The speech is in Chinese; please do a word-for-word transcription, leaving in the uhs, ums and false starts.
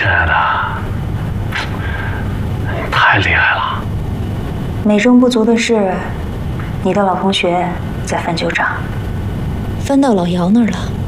亲爱的，你太厉害了。 美中不足的是，你的老同学在翻旧账， 翻到老姚那儿了。